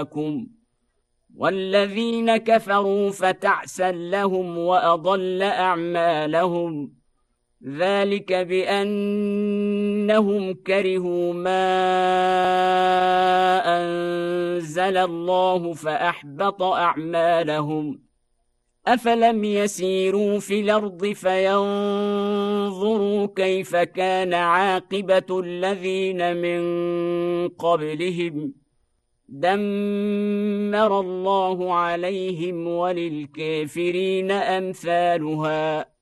والذين كفروا فتعسا لهم وأضل أعمالهم ذلك بأنهم كرهوا ما أنزل الله فأحبط أعمالهم أفلم يسيروا في الأرض فينظروا كيف كان عاقبة الذين من قبلهم دمر الله عليهم وللكافرين أمثالها